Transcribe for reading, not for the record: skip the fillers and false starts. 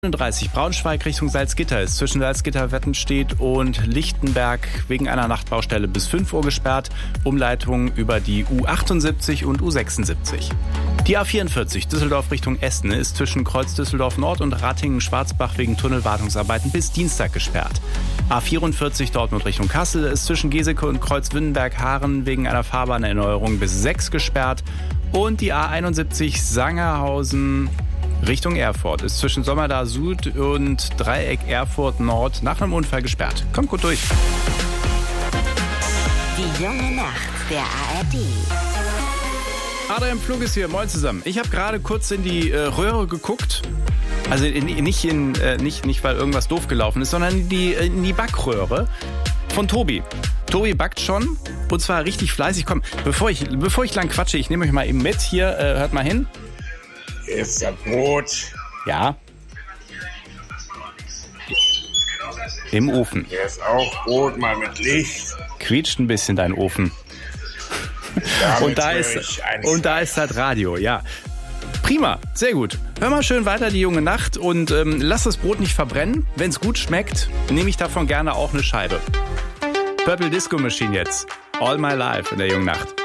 39 Braunschweig Richtung Salzgitter ist zwischen Salzgitter-Wettenstedt und Lichtenberg wegen einer Nachtbaustelle bis 5 Uhr gesperrt. Umleitung über die U78 und U76. Die A44 Düsseldorf Richtung Essen ist zwischen Kreuz Düsseldorf Nord und Ratingen-Schwarzbach wegen Tunnelwartungsarbeiten bis Dienstag gesperrt. A44 Dortmund Richtung Kassel ist zwischen Geseke und Kreuz Wünnenberg-Haaren wegen einer Fahrbahnerneuerung bis 6 gesperrt. Und die A71 Sangerhausen Richtung Erfurt ist zwischen Sommerdar Süd und Dreieck Erfurt Nord nach einem Unfall gesperrt. Kommt gut durch. Die junge Nacht der ARD. Adrian Pflug ist hier. Moin zusammen. Ich habe gerade kurz in die Röhre geguckt. Also nicht, weil irgendwas doof gelaufen ist, sondern in die Backröhre von Tobi. Tobi backt schon und zwar richtig fleißig. Komm, bevor ich lang quatsche, ich nehme euch mal eben mit. Hier, hört mal hin. Hier ist das Brot. Ja. Im Ofen. Hier ist auch Brot, mal mit Licht. Quietscht ein bisschen dein Ofen. Und da ist das Radio, ja. Prima, sehr gut. Hör mal schön weiter die junge Nacht und lass das Brot nicht verbrennen. Wenn es gut schmeckt, nehme ich davon gerne auch eine Scheibe. Purple Disco Machine jetzt. All My Life in der jungen Nacht.